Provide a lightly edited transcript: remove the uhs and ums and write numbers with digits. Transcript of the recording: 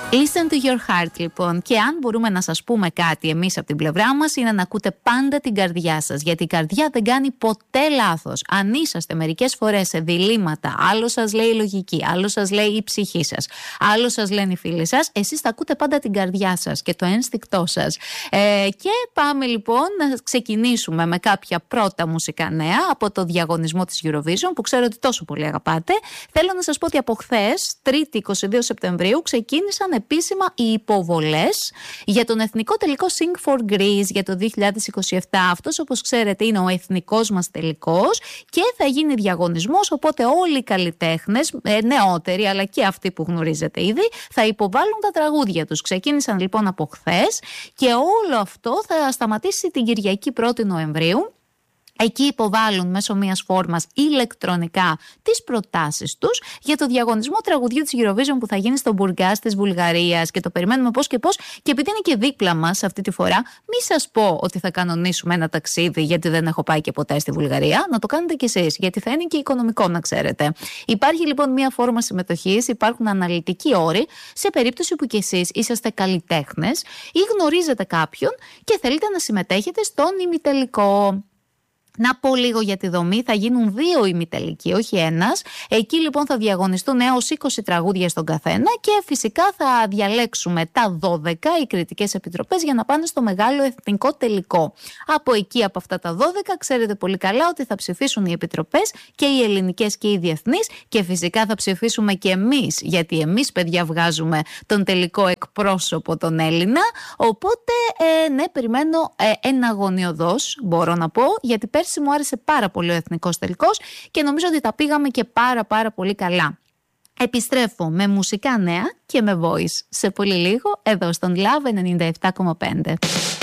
Listen to your heart, λοιπόν. Και αν μπορούμε να σας πούμε κάτι εμείς από την πλευρά μας, είναι να ακούτε πάντα την καρδιά σας. Γιατί η καρδιά δεν κάνει ποτέ λάθος. Αν είσαστε μερικές φορές σε διλήμματα, άλλο σας λέει η λογική, άλλο σας λέει η ψυχή σας, άλλο σας λένε οι φίλοι σας, εσείς θα ακούτε πάντα την καρδιά σας και το ένστικτό σας. Και πάμε λοιπόν να ξεκινήσουμε με κάποια πρώτα μουσικά νέα από το διαγωνισμό της Eurovision, που ξέρω ότι τόσο πολύ αγαπάτε. Θέλω να σας πω ότι από χθες, 3η 22 Σεπτεμβρίου, ξεκίνησαν επίσημα οι υποβολές για τον εθνικό τελικό Sing for Greece για το 2027. Αυτός, όπως ξέρετε, είναι ο εθνικός μας τελικός και θα γίνει διαγωνισμός, οπότε όλοι οι καλλιτέχνες, νεότεροι αλλά και αυτοί που γνωρίζετε ήδη, θα υποβάλουν τα τραγούδια τους. Ξεκίνησαν λοιπόν από χθες και όλο αυτό θα σταματήσει την Κυριακή 1η Νοεμβρίου. Εκεί υποβάλλουν μέσω μιας φόρμας ηλεκτρονικά τις προτάσεις τους για το διαγωνισμό τραγουδιού της Eurovision που θα γίνει στο Μπουργκάς της Βουλγαρίας και το περιμένουμε πώς και πώς. Και επειδή είναι και δίπλα μας αυτή τη φορά, μη σας πω ότι θα κανονίσουμε ένα ταξίδι, γιατί δεν έχω πάει και ποτέ στη Βουλγαρία, να το κάνετε κι εσείς, γιατί θα είναι και οικονομικό, να ξέρετε. Υπάρχει λοιπόν μια φόρμα συμμετοχής, υπάρχουν αναλυτικοί όροι σε περίπτωση που κι εσείς είσαστε καλλιτέχνες ή γνωρίζετε κάποιον και θέλετε να συμμετέχετε στον ημιτελικό. Να πω λίγο για τη δομή, θα γίνουν 2 ημιτελικοί, όχι ένας. Εκεί λοιπόν θα διαγωνιστούν έως 20 τραγούδια στον καθένα και φυσικά θα διαλέξουμε τα 12 οι κριτικές επιτροπές για να πάνε στο μεγάλο εθνικό τελικό. Από εκεί, από αυτά τα 12, ξέρετε πολύ καλά ότι θα ψηφίσουν οι επιτροπές και οι ελληνικές και οι διεθνείς και φυσικά θα ψηφίσουμε και εμείς, γιατί εμείς, παιδιά, βγάζουμε τον τελικό εκπρόσωπο, τον Έλληνα. Οπότε, ναι, περιμένω εναγωνιωδώς, μπορώ να πω, γιατί πέρσι μου άρεσε πάρα πολύ ο εθνικός τελικός και νομίζω ότι τα πήγαμε και πάρα πολύ καλά. Επιστρέφω με μουσικά νέα και με voice σε πολύ λίγο εδώ στον Love 97,5.